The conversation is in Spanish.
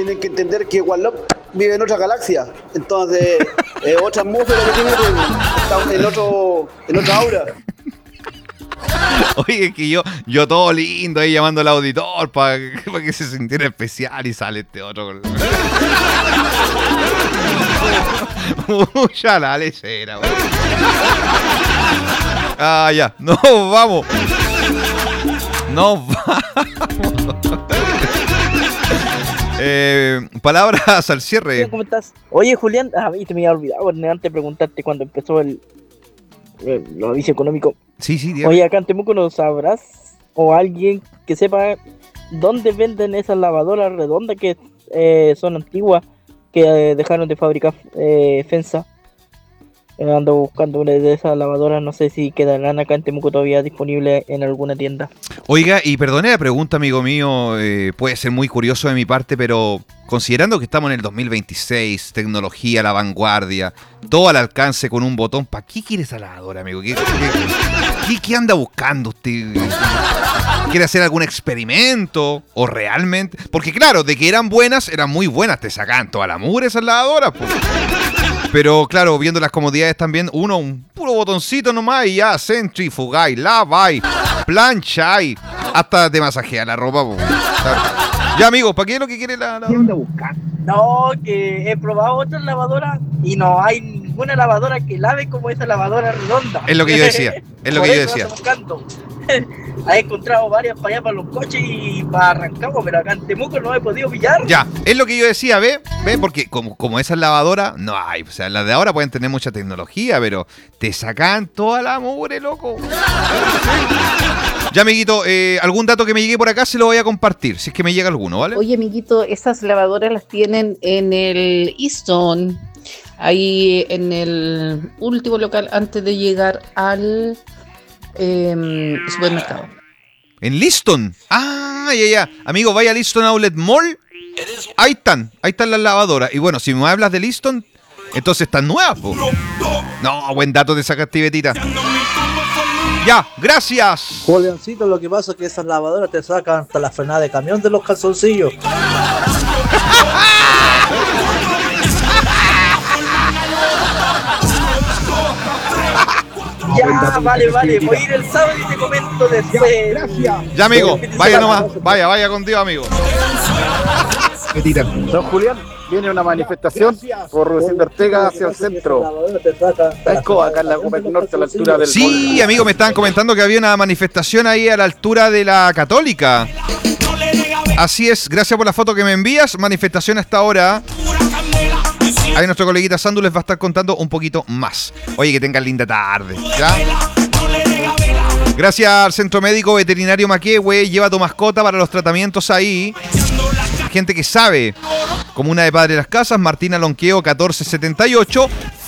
tienen que entender que Wallop vive en otra galaxia. Entonces, otra atmósfera que tiene, está en otra aura. Oye, es que yo todo lindo ahí llamando al auditor para que se sintiera especial y sale este otro. Mucha la lecera, güey. Ah, ya, nos vamos. Nos vamos. Palabras al cierre. ¿Cómo estás? Oye, Julián, y te me había olvidado antes de preguntarte cuando empezó lo aviso económico. Sí, Diego. Oye, acá en Temuco, ¿no sabrás? O alguien que sepa dónde venden esas lavadoras redondas que son antiguas, que dejaron de fabricar FEMSA. Ando buscando una de esas lavadoras, no sé si quedarán acá en Temuco todavía disponibles en alguna tienda. Oiga, y perdone la pregunta, amigo mío, puede ser muy curioso de mi parte, pero considerando que estamos en el 2026, tecnología, la vanguardia, todo al alcance con un botón, ¿para qué quiere esa lavadora, amigo? ¿Qué anda buscando usted? ¿Quiere hacer algún experimento? ¿O realmente? Porque claro, de que eran buenas, eran muy buenas, te sacaban toda la mugre esas lavadoras, pues. Pero claro, viendo las comodidades también, un puro botoncito nomás y ya centrifugáis, laváis, plancháis, hasta te masajea la ropa. Ya, amigos, ¿para qué es lo que quiere la ¿Qué anda buscando? No, que he probado otras lavadoras y no hay ninguna lavadora que lave como esa lavadora redonda. Es lo que yo decía, He encontrado varias para allá para los coches y para arrancamos, pero acá en Temuco no he podido pillar. Ya, es lo que yo decía, ¿ve? Porque como esas lavadoras, no hay. O sea, las de ahora pueden tener mucha tecnología, pero te sacan toda la mugre, loco. Ya, amiguito, algún dato que me llegue por acá se lo voy a compartir, si es que me llega alguno, ¿vale? Oye, amiguito, esas lavadoras las tienen en el Easton, ahí en el último local antes de llegar al supermercado. ¿En Liston? Ah, ya. Amigo, vaya a Liston Outlet Mall. Ahí están las lavadoras. Y bueno, si me hablas de Liston, entonces están nuevas, po. No, buen dato te sacaste, Betita. Ya, gracias. Juliancito, lo que pasa es que esas lavadoras te sacan hasta la frenada de camión de los calzoncillos. Ya, vale, voy a ir el sábado y te comento después. Gracias. Ya, amigo, vaya nomás. Vaya contigo, amigo. Don Julián, viene una manifestación por Rudecindo Ortega hacia el centro. Escoba, acá en la Gómez Norte, a la altura del... Sí, amigo, me estaban comentando que había una manifestación ahí a la altura de la Católica. Así es, gracias por la foto que me envías. Manifestación hasta ahora. Ahí nuestro coleguita Sandu les va a estar contando un poquito más. Oye, que tengan linda tarde, ¿ya? Gracias al Centro Médico Veterinario Maquehue. Lleva tu mascota para los tratamientos ahí. Gente que sabe. Comuna de Padre Las Casas, Martina Lonqueo 1478.